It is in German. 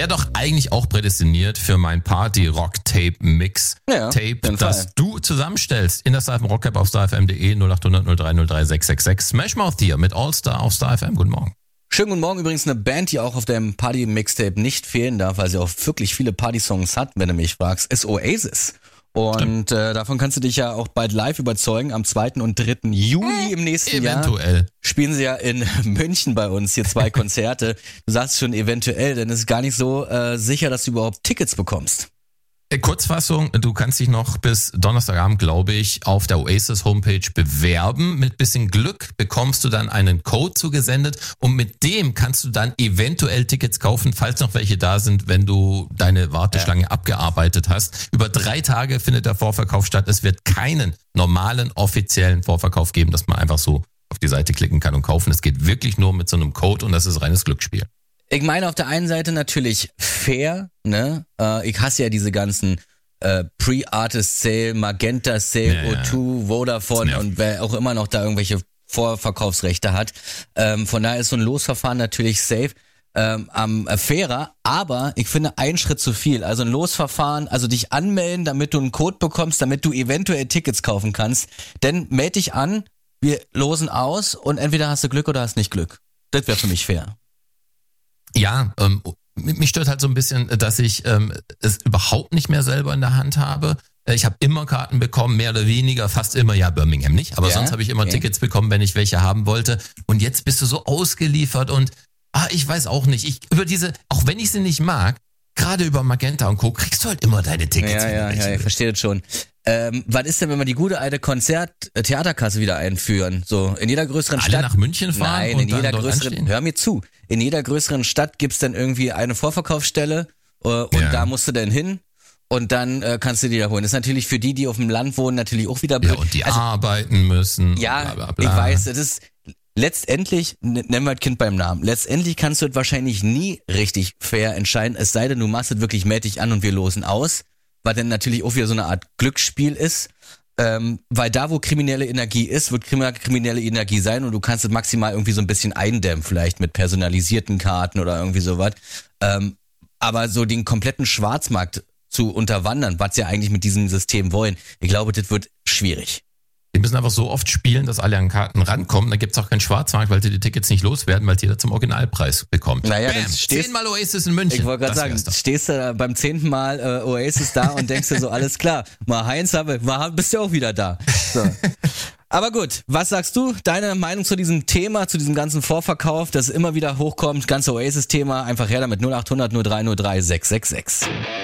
Wäre doch eigentlich auch prädestiniert für mein Party-Rock-Tape-Mix-Tape, das du zusammenstellst in der Star FM Rock-App auf starfm.de 0800 03 03 666. Smashmouth hier mit All-Star auf Star FM. Guten Morgen. Schönen guten Morgen, übrigens eine Band, die auch auf dem Party-Mixtape nicht fehlen darf, weil sie auch wirklich viele Party-Songs hat, wenn du mich fragst, ist Oasis. Und davon kannst du dich ja auch bald live überzeugen. Am 2. und 3. Juli im nächsten Jahr spielen sie ja in München bei uns hier 2 Konzerte. Du sagst schon eventuell, denn es ist gar nicht so sicher, dass du überhaupt Tickets bekommst. Kurzfassung, du kannst dich noch bis Donnerstagabend, glaube ich, auf der Oasis Homepage bewerben. Mit bisschen Glück bekommst du dann einen Code zugesendet und mit dem kannst du dann eventuell Tickets kaufen, falls noch welche da sind, wenn du deine Warteschlange abgearbeitet hast. Über 3 Tage findet der Vorverkauf statt. Es wird keinen normalen, offiziellen Vorverkauf geben, dass man einfach so auf die Seite klicken kann und kaufen. Es geht wirklich nur mit so einem Code und das ist reines Glücksspiel. Ich meine auf der einen Seite natürlich fair, ne? Ich hasse ja diese ganzen Pre-Artist Sale, Magenta Sale, O2, Vodafone und wer auch immer noch da irgendwelche Vorverkaufsrechte hat. Von daher ist so ein Losverfahren natürlich safe, fairer, aber ich finde einen Schritt zu viel. Also ein Losverfahren, also dich anmelden, damit du einen Code bekommst, damit du eventuell Tickets kaufen kannst. Denn meld dich an, wir losen aus und entweder hast du Glück oder hast nicht Glück. Das wäre für mich fair. Ja, mich stört halt so ein bisschen, dass ich es überhaupt nicht mehr selber in der Hand habe. Ich habe immer Karten bekommen, mehr oder weniger, fast immer, ja, Birmingham nicht, aber sonst habe ich immer Tickets bekommen, wenn ich welche haben wollte. Und jetzt bist du so ausgeliefert und ich weiß auch nicht, auch wenn ich sie nicht mag, gerade über Magenta und Co. kriegst du halt immer deine Tickets. Ja, ich verstehe das schon. Was ist denn, wenn wir die gute alte Theaterkasse wieder einführen? So, in jeder größeren Stadt. Alle nach München fahren? Nein, und in jeder dann größeren, hör mir zu, in jeder größeren Stadt gibt's dann irgendwie eine Vorverkaufsstelle und da musst du dann hin und dann kannst du die da holen. Das ist natürlich für die auf dem Land wohnen, natürlich auch wieder blöd. Ja, und die arbeiten müssen. Ja, bla bla bla. Ich weiß, das ist letztendlich, nennen wir das Kind beim Namen, letztendlich kannst du das wahrscheinlich nie richtig fair entscheiden, es sei denn, du machst es wirklich mächtig an und wir losen aus, weil dann natürlich auch wieder so eine Art Glücksspiel ist, weil da, wo kriminelle Energie ist, wird kriminelle Energie sein und du kannst es maximal irgendwie so ein bisschen eindämmen, vielleicht mit personalisierten Karten oder irgendwie sowas, aber so den kompletten Schwarzmarkt zu unterwandern, was sie ja eigentlich mit diesem System wollen, ich glaube, das wird schwierig. Die müssen einfach so oft spielen, dass alle an Karten rankommen. Da gibt's auch keinen Schwarzmarkt, weil sie die Tickets nicht loswerden, weil jeder zum Originalpreis bekommt. Naja, Bam, 10-mal Oasis in München. Ich wollte gerade sagen, stehst du beim 10. Mal Oasis da und denkst dir so, alles klar, mal Heinz, bist du auch wieder da. So. Aber gut, was sagst du? Deine Meinung zu diesem Thema, zu diesem ganzen Vorverkauf, das immer wieder hochkommt, ganze Oasis-Thema, einfach her damit 0800 03 03 666.